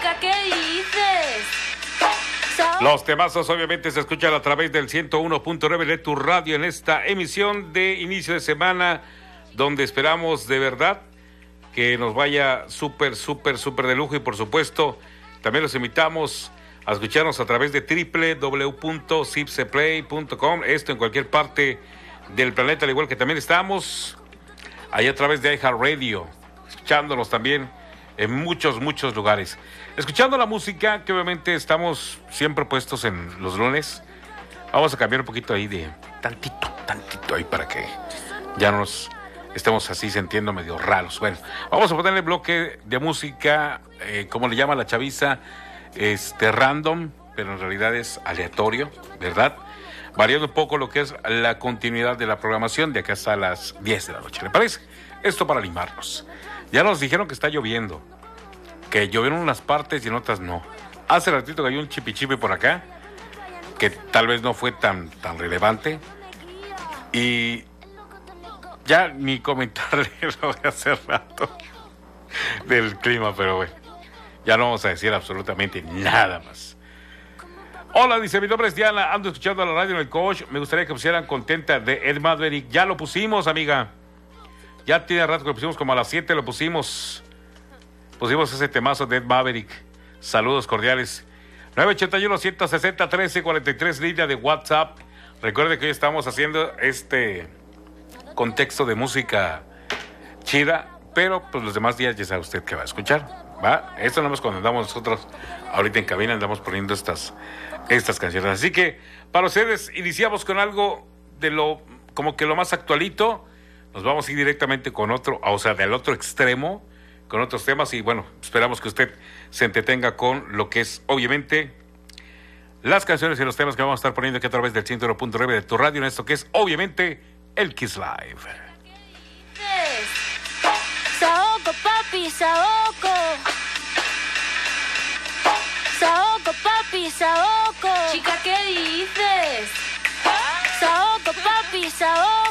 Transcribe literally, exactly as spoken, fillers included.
Chica, ¿qué dices? So- Los temazos obviamente se escuchan a través del ciento uno punto nueve de tu radio en esta emisión de inicio de semana, donde esperamos de verdad que nos vaya súper, súper, súper de lujo, y por supuesto también los invitamos a escucharnos a través de doble u doble u doble u punto zipseplay punto com, esto en cualquier parte del planeta, al igual que también estamos ahí a través de iHeartRadio, escuchándonos también en muchos, muchos lugares. Escuchando la música, que obviamente estamos siempre puestos en los lunes. Vamos a cambiar un poquito ahí de tantito, tantito ahí para que ya nos estemos así sintiendo medio raros. Bueno, vamos a ponerle bloque de música, eh, como le llama la chaviza, este random, pero en realidad es aleatorio, ¿verdad? Variando un poco lo que es la continuidad de la programación de acá hasta las diez de la noche. ¿Le parece? Esto para animarnos. Ya nos dijeron que está lloviendo, que llovieron unas partes y en otras no. Hace ratito cayó un chipichipi por acá, que tal vez no fue tan, tan relevante. Y ya ni comentarle lo de hace rato del clima, pero bueno, ya no vamos a decir absolutamente nada más. Hola, dice, mi nombre es Diana, ando escuchando la radio en el coach, me gustaría que pusieran Contenta de Ed Maverick. Ya lo pusimos, amiga. Ya tiene rato que lo pusimos, como a las siete lo pusimos. Pusimos ese temazo de Ed Maverick. Saludos cordiales. nueve ochenta y uno, ciento sesenta, trece cuarenta y tres, línea de WhatsApp. Recuerde que hoy estamos haciendo este contexto de música chida, pero pues los demás días ya sabe usted que va a escuchar, ¿va? Esto nada más cuando andamos nosotros ahorita en cabina, andamos poniendo estas, estas canciones. Así que para ustedes iniciamos con algo de lo, como que lo más actualito. Nos vamos a ir directamente con otro, o sea, del otro extremo, con otros temas, y bueno, esperamos que usted se entretenga con lo que es, obviamente, las canciones y los temas que vamos a estar poniendo aquí a través del ciento uno punto nueve de tu radio, en esto que es, obviamente, el Kiss Live. Saoco, papi, saoco. Saoco, papi, saoco. Chica, ¿qué dices? Saoco, papi, saoco.